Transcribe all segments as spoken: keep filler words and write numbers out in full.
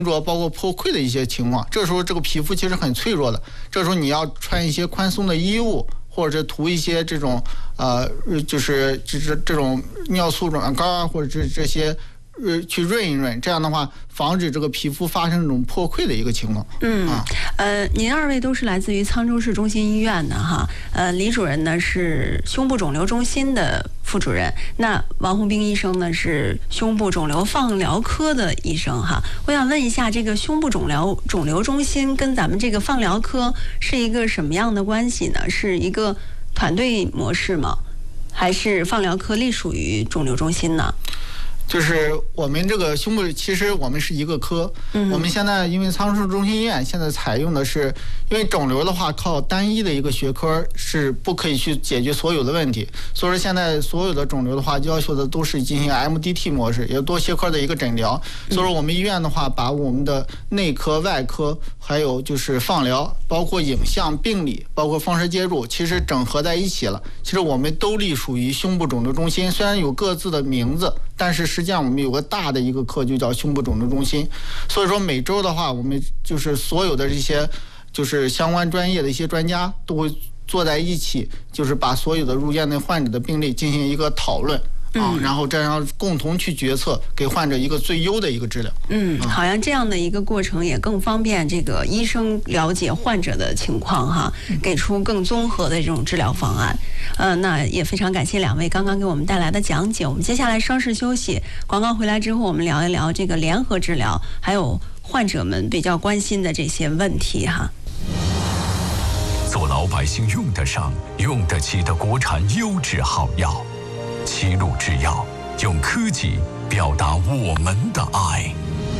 着包括破溃的一些情况，这时候这个皮肤其实很脆弱的，这时候你要穿一些宽松的衣物，或者涂一些这种呃就是就是这种尿素软膏啊，或者这这些呃去润一润，这样的话防止这个皮肤发生这种破溃的一个情况。 嗯，啊、呃，您二位都是来自于沧州市中心医院的哈，呃，李主任呢是胸部肿瘤中心的副主任，那王洪兵医生呢是胸部肿瘤放疗科的医生哈。我想问一下，这个胸部肿瘤肿瘤中心跟咱们这个放疗科是一个什么样的关系呢？是一个团队模式吗？还是放疗科隶属于肿瘤中心呢？ 就是我们这个胸部，其实我们是一个科。嗯，我们现在因为沧州市中心医院现在采用的是，因为肿瘤的话靠单一的一个学科是不可以去解决所有的问题，所以说现在所有的肿瘤的话要求的都是进行 M D T 模式，也多学科的一个诊疗。所以说我们医院的话，把我们的内科、外科，还有就是放疗，包括影像、病理，包括放射介入，其实整合在一起了。其实我们都隶属于胸部肿瘤中心，虽然有各自的名字，但是实际上我们有个大的一个科就叫胸部肿瘤中心。所以说每周的话，我们就是所有的这些就是相关专业的一些专家都会坐在一起，就是把所有的入院的患者的病例进行一个讨论。啊，然后这样共同去决策，给患者一个最优的一个治疗。 嗯，好像这样的一个过程也更方便这个医生了解患者的情况哈，给出更综合的这种治疗方案。呃，那也非常感谢两位刚刚给我们带来的讲解。我们接下来稍事休息，广告回来之后，我们聊一聊这个联合治疗，还有患者们比较关心的这些问题哈。 做老百姓用得上、用得起的国产优质好药。齐鲁制药用科技表达我们的爱。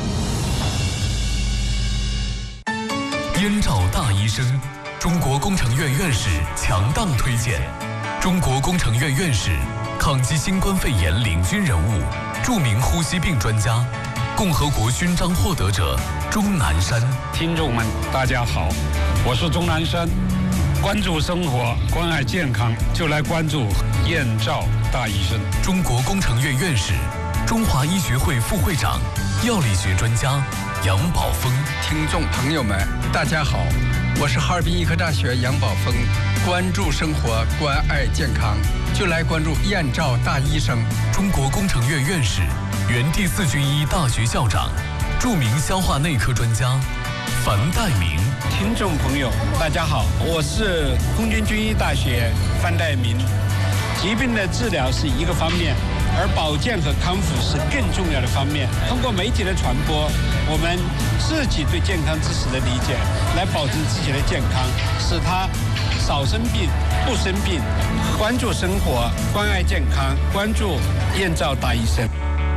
燕赵大医生，中国工程院院士强档推荐。中国工程院院士，抗击新冠肺炎领军人物，著名呼吸病专家，共和国勋章获得者钟南山。 听众们，大家好，我是钟南山。关注生活，关爱健康，就来关注燕赵大医生。 中国工程院院士，中华医学会副会长，药理学专家杨宝峰。 听众朋友们，大家好，我是哈尔滨医科大学杨宝峰。关注生活，关爱健康，就来关注燕赵大医生。 中国工程院院士，原第四军医大学校长，著名消化内科专家樊岱明。 听众朋友，大家好，我是空军军医大学樊岱明。疾病的治疗是一个方面，而保健和康复是更重要的方面。通过媒体的传播，我们自己对健康知识的理解，来保证自己的健康，使他少生病、不生病。关注生活，关爱健康，关注燕赵大医生。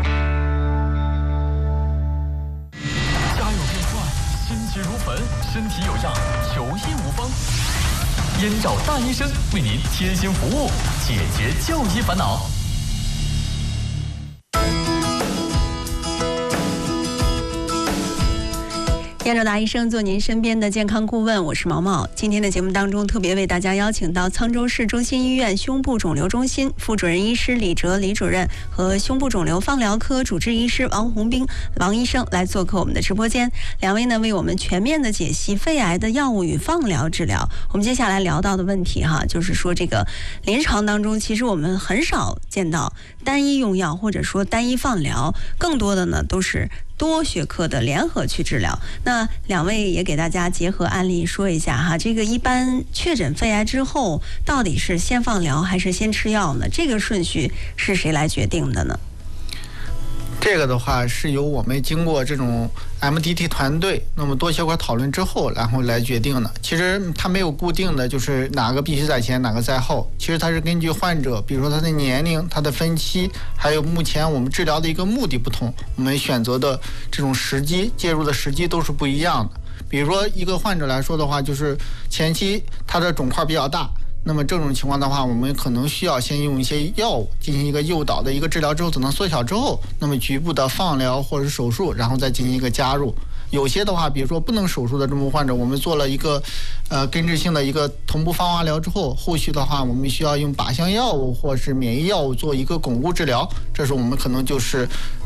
身体有恙，求医无方。燕赵大医生为您贴心服务，解决就医烦恼。 燕赵大医生做您身边的健康顾问，我是毛毛。今天的节目当中，特别为大家邀请到沧州市中心医院胸部肿瘤中心副主任医师李哲李主任和胸部肿瘤放疗科主治医师王洪兵王医生来做客我们的直播间。两位呢为我们全面的解析肺癌的药物与放疗治疗。我们接下来聊到的问题哈，就是说这个临床当中，其实我们很少见到单一用药或者说单一放疗，更多的呢都是多学科的联合去治疗。那两位也给大家结合案例说一下哈，这个一般确诊肺癌之后，到底是先放疗还是先吃药呢？这个顺序是谁来决定的呢？ 这个的话是由我们经过这种 M D T 团队那么多学科讨论之后，然后来决定的。其实它没有固定的就是哪个必须在前哪个在后，其实它是根据患者，比如说他的年龄、他的分期，还有目前我们治疗的一个目的不同，我们选择的这种时机介入的时机都是不一样的。比如说一个患者来说的话，就是前期他的肿块比较大，那么这种情况的话，我们可能需要先用一些药物进行一个诱导的一个治疗之后，等它缩小之后，那么局部的放疗或者是手术，然后再进行一个加入。有些的话，比如说不能手术的这种患者，我们做了一个呃根治性的一个同步放化疗之后，后续的话我们需要用靶向药物或是免疫药物做一个巩固治疗，这时候我们可能就是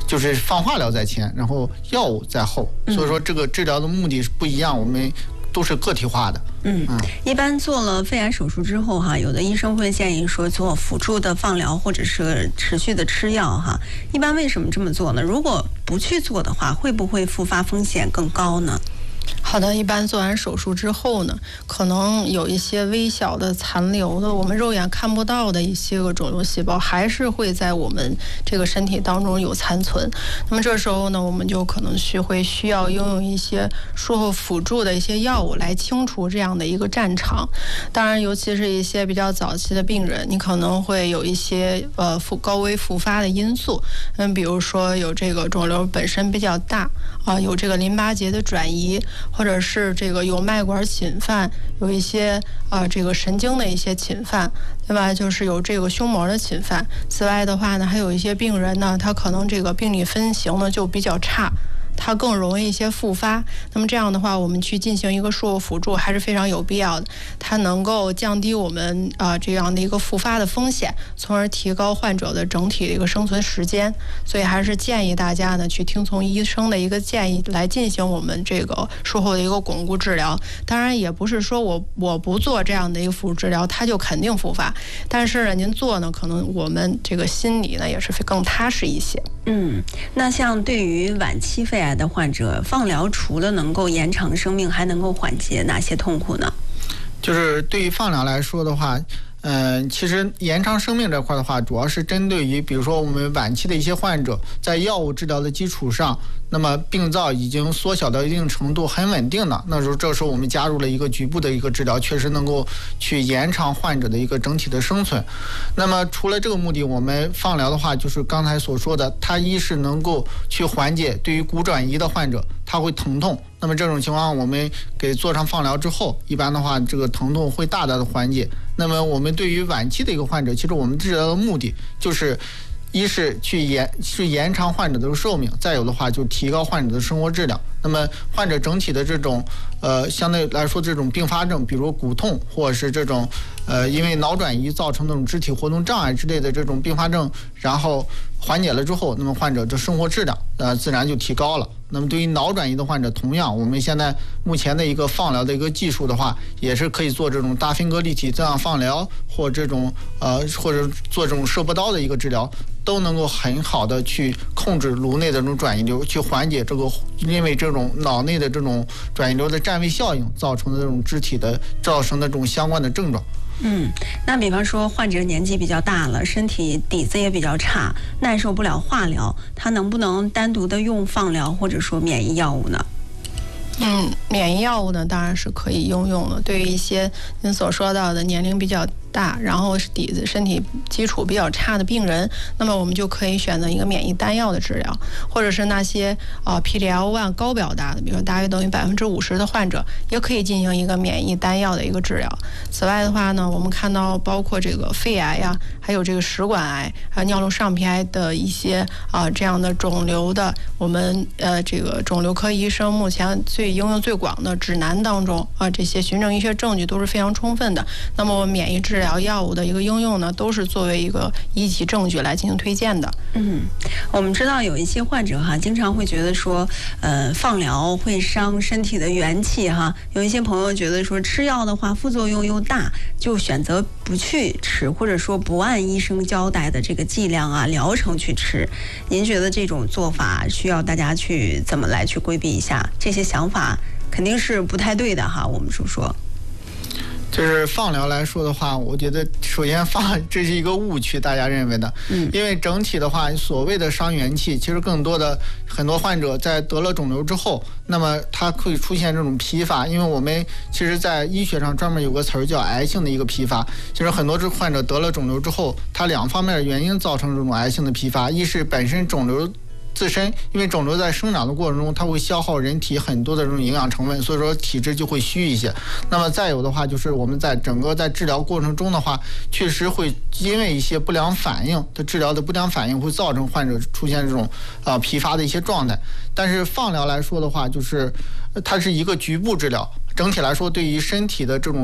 就是放化疗在前，然后药物在后，所以说这个治疗的目的是不一样，我们都是个体化的。 嗯，一般做了肺癌手术之后哈，有的医生会建议说做辅助的放疗或者是持续的吃药哈。一般为什么这么做呢？如果不去做的话，会不会复发风险更高呢？ 好的，一般做完手术之后呢，可能有一些微小的残留的，我们肉眼看不到的一些个肿瘤细胞，还是会在我们这个身体当中有残存。那么这时候呢，我们就可能需会需要拥有一些术后辅助的一些药物来清除这样的一个战场。当然，尤其是一些比较早期的病人，你可能会有一些呃复高危复发的因素，嗯，比如说有这个肿瘤本身比较大啊、呃，有这个淋巴结的转移。或者是这个有脉管侵犯，有一些啊、呃、这个神经的一些侵犯，对吧？就是有这个胸膜的侵犯。此外的话呢，还有一些病人呢，他可能这个病理分型呢就比较差。它更容易一些复发，那么这样的话，我们去进行一个术后辅助还是非常有必要的。它能够降低我们啊、呃、这样的一个复发的风险，从而提高患者的整体的一个生存时间。所以还是建议大家呢去听从医生的一个建议来进行我们这个术后的一个巩固治疗。当然，也不是说我我不做这样的一个辅助治疗，它就肯定复发。但是呢，您做呢，可能我们这个心理呢也是更踏实一些。 嗯，那像对于晚期肺癌的患者，放疗除了能够延长生命，还能够缓解哪些痛苦呢？ 就是对于放疗来说的话，嗯、呃，其实延长生命这块的话，主要是针对于比如说我们晚期的一些患者，在药物治疗的基础上，那么病灶已经缩小到一定程度，很稳定了，那时候这时候我们加入了一个局部的一个治疗，确实能够去延长患者的一个整体的生存。那么除了这个目的，我们放疗的话，就是刚才所说的，它一是能够去缓解对于骨转移的患者，它会疼痛。那么这种情况，我们给做上放疗之后，一般的话，这个疼痛会大大的缓解。那么我们对于晚期的一个患者，其实我们治疗的目的就是，一是去延去延长患者的寿命，再有的话就提高患者的生活质量。那么患者整体的这种呃相对来说这种并发症，比如骨痛或者是这种呃因为脑转移造成那种肢体活动障碍之类的这种并发症，然后缓解了之后，那么患者的生活质量呃自然就提高了。那么对于脑转移的患者，同样我们现在目前的一个放疗的一个技术的话，也是可以做这种大分割立体增氧放疗，或这种呃或者做这种射波刀的一个治疗，都能够很好的去控制颅内的这种转移流，去缓解这个因为这种脑内的这种转移流的占位效应造成的这种肢体的造成的这种相关的症状。 嗯，那比方说患者年纪比较大了，身体底子也比较差，耐受不了化疗，他能不能单独的用放疗或者说免疫药物呢？ 嗯，免疫药物呢当然是可以应用的。对于一些您所说到的年龄比较大，然后是底子身体基础比较差的病人，那么我们就可以选择一个免疫单药的治疗，或者是那些啊 P D L 一 高表达的，比如说大约等于百分之五十的患者，也可以进行一个免疫单药的一个治疗。此外的话呢，我们看到包括这个肺癌呀、啊，还有这个食管癌，还有尿路上皮癌的一些啊这样的肿瘤的，我们呃这个肿瘤科医生目前最应用最广的指南当中啊，这些循证医学证据都是非常充分的。那么我们免疫治疗药物的一个应用呢，都是作为一个一级证据来进行推荐的。 嗯，我们知道有一些患者哈，经常会觉得说，呃，放疗会伤身体的元气哈。有一些朋友觉得说吃药的话副作用又大，就选择不去吃，或者说不按医生交代的这个剂量啊疗程去吃。您觉得这种做法需要大家去怎么来去规避一下？这些想法肯定是不太对的哈。我们说说。 就是放疗来说的话，我觉得首先放这是一个误区，大家认为的，嗯，因为整体的话，所谓的伤元气，其实更多的很多患者在得了肿瘤之后，那么他会出现这种疲乏，因为我们其实在医学上专门有个词儿叫癌性的一个疲乏，就是很多这患者得了肿瘤之后，他两方面的原因造成这种癌性的疲乏，一是本身肿瘤自身，因为肿瘤在生长的过程中，它会消耗人体很多的这种营养成分，所以说体质就会虚一些。那么再有的话，就是我们在整个在治疗过程中的话，确实会因为一些不良反应的治疗的不良反应，会造成患者出现这种啊、呃、疲乏的一些状态。但是放疗来说的话，就是它是一个局部治疗，整体来说对于身体的这种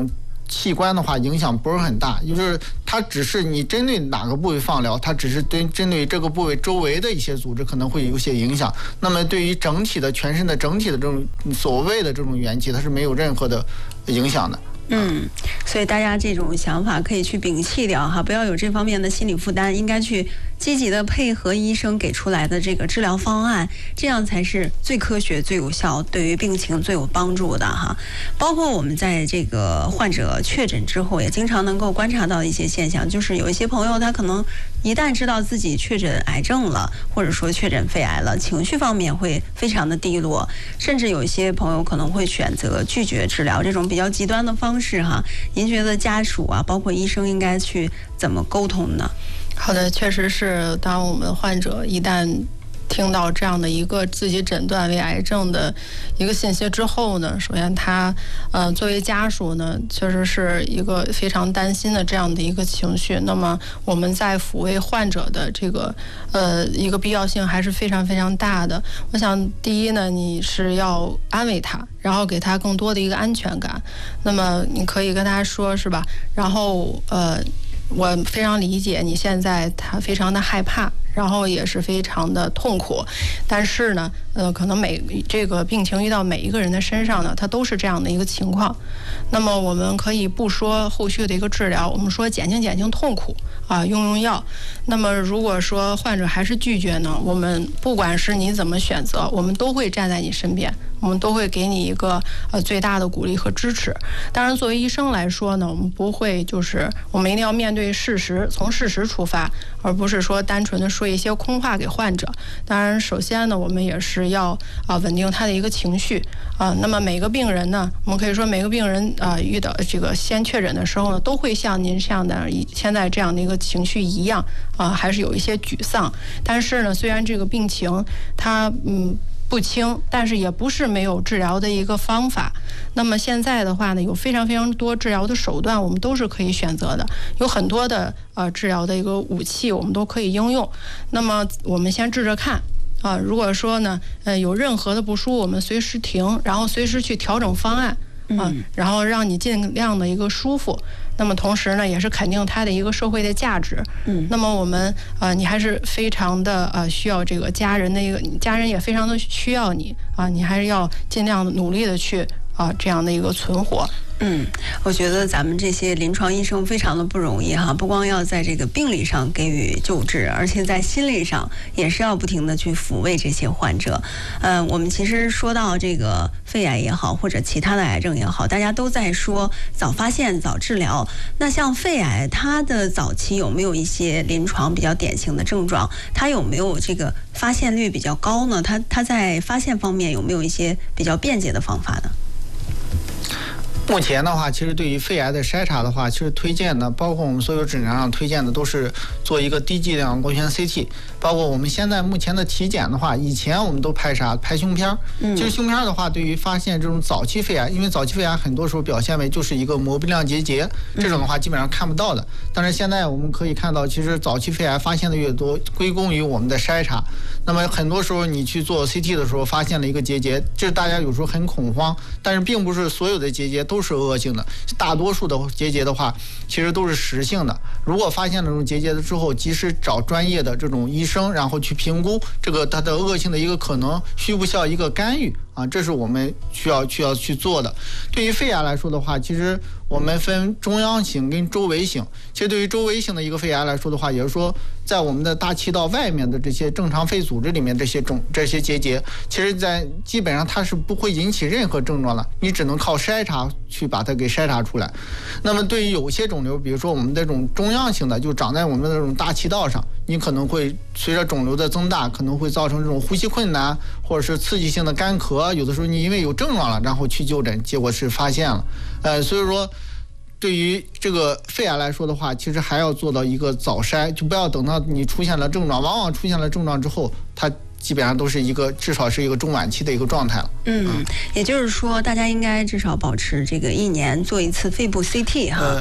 器官的话影响不是很大，就是它只是你针对哪个部位放疗，它只是对针对这个部位周围的一些组织可能会有些影响。那么对于整体的全身的整体的这种所谓的这种元气，它是没有任何的影响的。 嗯，所以大家这种想法可以去摒弃掉哈，不要有这方面的心理负担，应该去积极的配合医生给出来的这个治疗方案，这样才是最科学、最有效，对于病情最有帮助的哈。包括我们在这个患者确诊之后，也经常能够观察到一些现象，就是有一些朋友他可能一旦知道自己确诊癌症了，或者说确诊肺癌了，情绪方面会非常的低落，甚至有一些朋友可能会选择拒绝治疗，这种比较极端的方式哈。您觉得家属啊，包括医生应该去怎么沟通呢？ 好的，确实是，当我们患者一旦听到这样的一个自己诊断为癌症的一个信息之后呢，首先他呃作为家属呢，确实是一个非常担心的这样的一个情绪。那么我们在抚慰患者的这个呃一个必要性还是非常非常大的。我想第一呢，你是要安慰他，然后给他更多的一个安全感。那么你可以跟他说，是吧？然后呃。我非常理解你现在他非常的害怕，然后也是非常的痛苦，但是呢，呃，可能每这个病情遇到每一个人的身上呢，它都是这样的一个情况。那么我们可以不说后续的一个治疗，我们说减轻减轻痛苦啊，用用药。那么如果说患者还是拒绝呢，我们不管是你怎么选择，我们都会站在你身边。我们都会给你一个呃最大的鼓励和支持。当然，作为医生来说呢，我们不会就是我们一定要面对事实，从事实出发，而不是说单纯的说一些空话给患者。当然，首先呢，我们也是要啊、呃、稳定他的一个情绪啊、呃。那么每个病人呢，我们可以说每个病人啊、呃、遇到这个先确诊的时候呢，都会像您这样的现在这样的一个情绪一样啊、呃，还是有一些沮丧。但是呢，虽然这个病情它嗯。不轻，但是也不是没有治疗的一个方法。那么现在的话呢，有非常非常多治疗的手段，我们都是可以选择的，有很多的呃治疗的一个武器，我们都可以应用。那么我们先治着看啊，如果说呢，呃有任何的不舒服，我们随时停，然后随时去调整方案啊，然后让你尽量的一个舒服。那么同时呢，也是肯定它的一个社会的价值。嗯，那么我们呃，你还是非常的呃需要这个家人的一个，家人也非常的需要你啊，你还是要尽量努力的去啊这样的一个存活。 嗯，我觉得咱们这些临床医生非常的不容易哈，不光要在这个病理上给予救治，而且在心理上也是要不停的去抚慰这些患者。呃，我们其实说到这个肺癌也好，或者其他的癌症也好，大家都在说早发现、早治疗。那像肺癌，它的早期有没有一些临床比较典型的症状？它有没有这个发现率比较高呢？它它在发现方面有没有一些比较便捷的方法呢？ 目前的话，其实对于肺癌的筛查的话，其实推荐的，包括我们所有诊疗上推荐的，都是做一个低剂量光学 C T。包括我们现在目前的体检的话，以前我们都拍啥？拍胸片。嗯。其实胸片的话，对于发现这种早期肺癌，因为早期肺癌很多时候表现为就是一个膜不亮结节，这种的话基本上看不到的。但是现在我们可以看到，其实早期肺癌发现的越多，归功于我们的筛查。那么很多时候你去做 C T 的时候，发现了一个结节，这大家有时候很恐慌，但是并不是所有的结节都是恶性的，大多数的结节的话，其实都是实性的。如果发现了这种结节的之后，及时找专业的这种医生，然后去评估这个它的恶性的一个可能，需不需要一个干预啊？这是我们需要需要去做的。对于肺癌来说的话，其实我们分中央型跟周围型。其实对于周围型的一个肺癌来说的话，也就是说，在我们的大气道外面的这些正常肺组织里面这些肿这些结节，其实在基本上它是不会引起任何症状的，你只能靠筛查去把它给筛查出来。那么对于有些肿瘤，比如说我们这种中央型的，就长在我们的这种大气道上，你可能会随着肿瘤的增大，可能会造成这种呼吸困难，或者是刺激性的干咳。有的时候你因为有症状了，然后去就诊，结果是发现了。呃，所以说，对于这个肺癌来说的话，其实还要做到一个早筛，就不要等到你出现了症状，往往出现了症状之后，它基本上都是一个至少是一个中晚期的一个状态了。 嗯，也就是说，大家应该至少保持这个一年做一次肺部 C T 哈。 呃对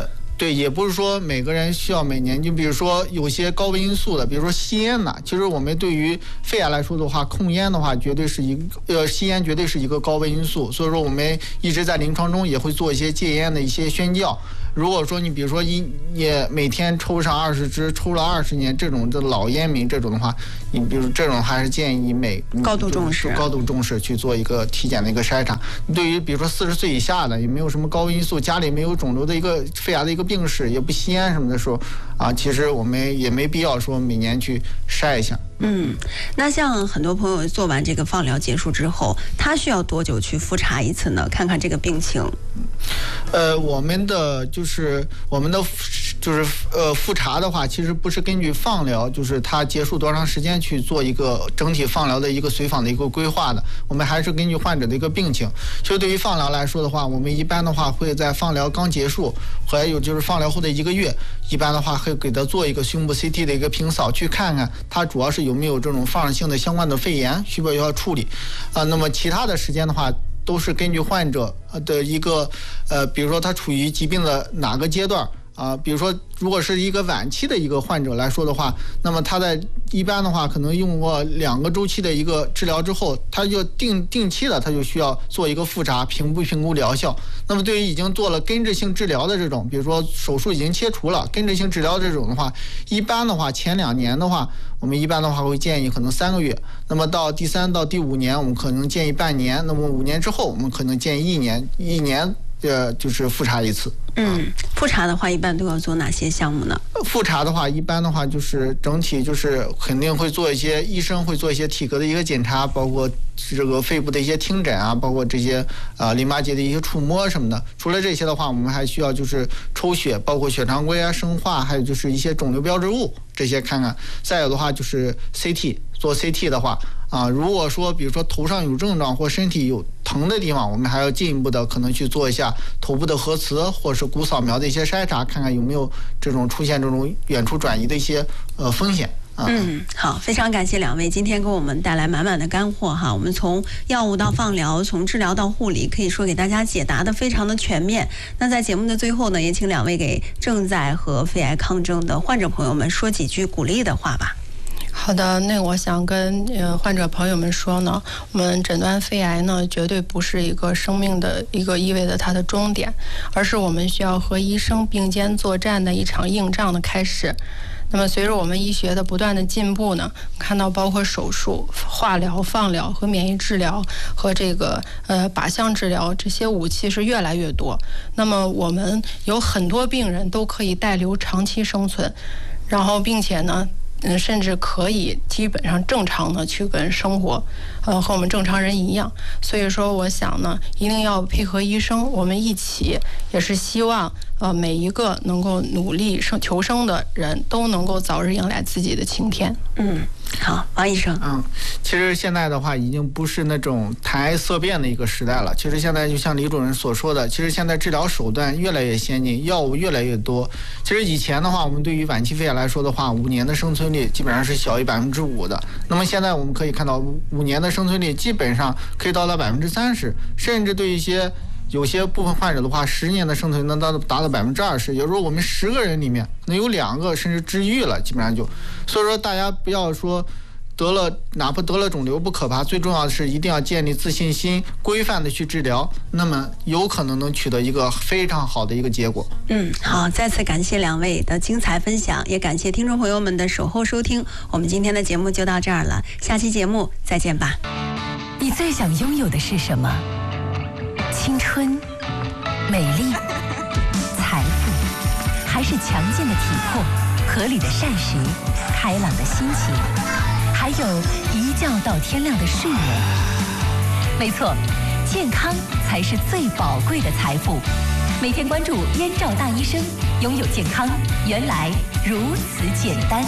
对，也不是说每个人需要每年，就比如说有些高危因素的，比如说吸烟呐，其实我们对于肺癌来说的话，控烟的话绝对是一个呃吸烟绝对是一个高危因素，所以说我们一直在临床中也会做一些戒烟的一些宣教。如果说你比如说一也每天抽上二十支，抽了二十年这种的老烟民这种的话，你比如这种还是建议每高度重视高度重视去做一个体检的一个筛查。对于比如说四十岁以下的，也没有什么高危因素，家里没有肿瘤的一个肺癌的一个病史，也不吸烟什么的时候啊，其实我们也没必要说每年去筛一下。 嗯，那像很多朋友做完这个放疗结束之后，他需要多久去复查一次呢？看看这个病情。 呃，我们的就是我们的就是呃复查的话，其实不是根据放疗，就是它结束多长时间去做一个整体放疗的一个随访的一个规划的，我们还是根据患者的一个病情。就对于放疗来说的话，我们一般的话会在放疗刚结束，还有就是放疗后的一个月，一般的话会给他做一个胸部 C T 的一个平扫，去看看他主要是有没有这种放射性的相关的肺炎，需不需要处理啊？那么其他的时间的话，都是根据患者的一个呃，比如说他处于疾病的哪个阶段啊，比如说如果是一个晚期的一个患者来说的话，那么他在一般的话可能用过两个周期的一个治疗之后，他就定定期的他就需要做一个复查，评估评估疗效。那么对于已经做了根治性治疗的这种，比如说手术已经切除了，根治性治疗这种的话，一般的话前两年的话，我们一般的话会建议可能三个月，那么到第三到第五年我们可能建议半年，那么五年之后我们可能建议一年一年呃就是复查一次。 嗯，复查的话一般都要做哪些项目呢？ 复查的话，一般的话就是整体就是肯定会做一些，医生会做一些体格的一个检查，包括这个肺部的一些听诊啊，包括这些啊、呃、淋巴结的一些触摸什么的。除了这些的话，我们还需要就是抽血，包括血常规啊、生化，还有就是一些肿瘤标志物这些看看。再有的话就是 C T， 做 C T 的话啊，如果说比如说头上有症状或身体有疼的地方，我们还要进一步的可能去做一下头部的核磁或者是骨扫描的一些筛查，看看有没有这种出现这种远处转移的一些呃风险。 嗯，好，非常感谢两位今天给我们带来满满的干货哈。我们从药物到放疗，从治疗到护理，可以说给大家解答的非常的全面。那在节目的最后呢，也请两位给正在和肺癌抗争的患者朋友们说几句鼓励的话吧。 好的，那我想跟呃患者朋友们说呢，我们诊断肺癌呢，绝对不是一个生命的一个意味着它的终点，而是我们需要和医生并肩作战的一场硬仗的开始。那么随着我们医学的不断的进步呢，看到包括手术、化疗、放疗和免疫治疗和这个呃靶向治疗这些武器是越来越多。那么我们有很多病人都可以带瘤长期生存，然后并且呢。嗯，甚至可以基本上正常的去跟生活，呃，和我们正常人一样。所以说，我想呢，一定要配合医生，我们一起，也是希望呃每一个能够努力生求生的人都能够早日迎来自己的晴天。 嗯，好，王医生。 嗯，其实现在的话已经不是那种谈癌色变的一个时代了。其实现在就像李主任所说的，其实现在治疗手段越来越先进，药物越来越多。其实以前的话，我们对于晚期肺癌来说的话，五年的生存率基本上是小于百分之五的。那么现在我们可以看到，五年的生存率基本上可以到达百分之三十，甚至对一些有些部分患者的话，十年的生存能达到达到百分之二十。也就是说，我们十个人里面能有两个甚至治愈了，基本上就。所以说，大家不要说得了，哪怕得了肿瘤不可怕，最重要的是一定要建立自信心，规范的去治疗，那么有可能能取得一个非常好的一个结果。 嗯，好，再次感谢两位的精彩分享，也感谢听众朋友们的守候收听。我们今天的节目就到这儿了，下期节目再见吧。 你最想拥有的是什么？青春、美丽、财富，还是强健的体魄、合理的膳食、开朗的心情，还有一觉到天亮的睡眠？没错，健康才是最宝贵的财富。每天关注燕赵大医生，拥有健康原来如此简单。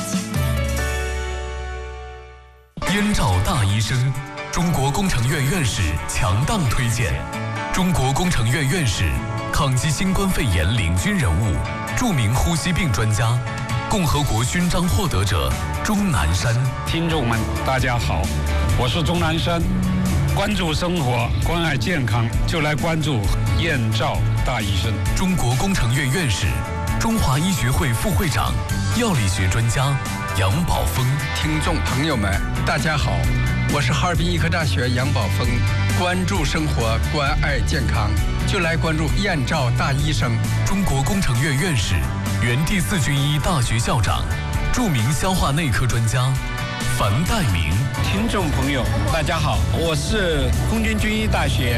燕赵大医生，中国工程院院士强档推荐，中国工程院院士，抗击新冠肺炎领军人物，著名呼吸病专家，共和国勋章获得者钟南山。 听众们，大家好，我是钟南山。 关注生活，关爱健康，就来关注燕赵大医生。 中国工程院院士、中华医学会副会长、药理学专家杨宝峰。 听众朋友们，大家好，我是哈尔滨医科大学杨宝峰。关注生活，关爱健康，就来关注燕赵大医生。 中国工程院院士、原第四军医大学校长、著名消化内科专家樊岱铭。 听众朋友，大家好，我是空军军医大学